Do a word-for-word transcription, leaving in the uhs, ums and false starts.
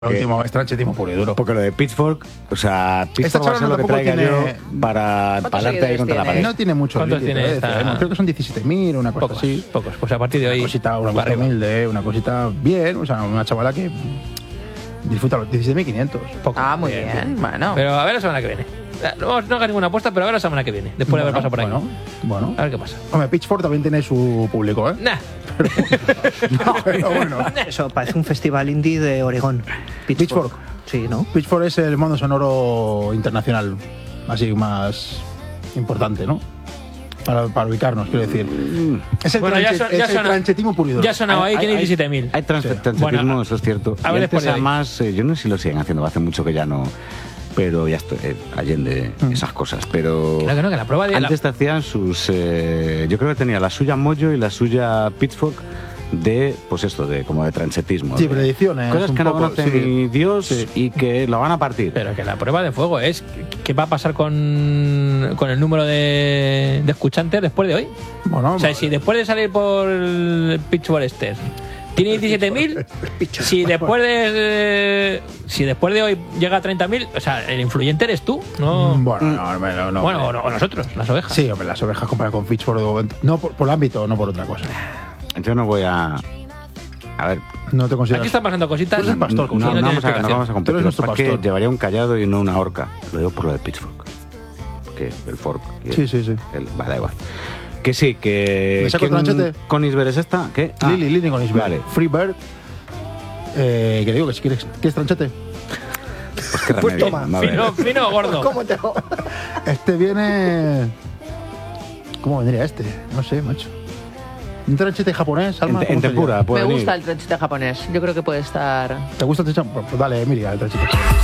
El último, es tranchetismo puro y duro. Porque lo de Pitchfork, o sea, Pitchfork va a ser lo que traiga tiene... yo para pararte ahí contra la pared. No tiene mucho. ¿Cuántos límite, tiene eh, esta? Creo que son diecisiete mil, una cosa Pocos, así. pocos. Pues a partir de hoy. Una cosita, una cosa humilde, una cosita bien, o sea, una chavala que disfruta los diecisiete mil quinientos. Ah, muy bien, bien. Bueno. Pero a ver la semana que viene. No, no hagas ninguna apuesta, pero a ver la semana que viene. Después bueno, de haber pasado por ahí. Bueno, bueno. A ver qué pasa. Hombre, Pitchfork también tiene su público, ¿eh? Nah. Pero, no, pero bueno. Eso parece un festival indie de Oregón. Pitchfork. Sí, ¿no? Pitchfork es el mundo sonoro internacional, así más importante, ¿no? Para, para ubicarnos, quiero decir. Es el, Bueno, tranche, ya son- ya es el suena- tranchetismo puro y duro. Ya ha sonado ahí, Hay- tiene hay- diecisiete mil. Hay trans- Sí. transitismo, Bueno, eso es cierto. a Y ver antes, después de hoy. además, eh, yo no sé si lo siguen haciendo, hace mucho que ya no. Pero ya estoy eh, allende Mm. esas cosas. Pero Claro que no, que la prueba de. la- antes te hacían sus. eh, yo creo que tenía la suya Mojo y la suya Pitchfork de, pues esto, de como de transetismo. Sí, de predicciones. Cosas un que no poco, conoce sí. ni Dios Sí. y que lo van a partir. Pero que la prueba de fuego es qué va a pasar con, con el número de, de escuchantes después de hoy. Bueno, O sea, si después de salir por el Pitchfork este tiene diecisiete mil, si después de si después de hoy llega a treinta mil, o sea, el influyente eres tú, ¿no? Bueno, no, no, no, no, bueno, hombre. o, o nosotros, las ovejas. Sí, hombre, las ovejas comparan con Pitchfork de momento. No por, por el ámbito, no por otra cosa. Yo no voy a. A ver, No te consideras. Aquí están pasando cositas. Tú eres pastor, y no, no no tiene vamos a, no explicación. vamos a Tú competir. eres nuestro Es que pastor. llevaría un callado y no una horca. Lo digo por lo de Pitchfork. Porque el fork. y el- Sí, sí, sí. el- vale, da igual. Que sí, que. ¿Me saco el ¿quién- tranchete? ¿Con Isber es esta? ¿Qué? Ah, Lili, Lili con Isbel. Vale. Freebird. Eh, que digo que si quieres, ¿quieres tranchete? Pues qué Pues remedio. toma. A ver. Fino, fino o gordo. ¿Cómo te lo... Este viene. ¿Cómo vendría este? No sé, macho. ¿Un tranchete japonés, Alma? En, ¿Cómo en sería? tempura, puede Me venir. gusta el tranchete japonés. Yo creo que puede estar. ¿Te gusta el tranchete? Pues dale, Emilia, el tranchete.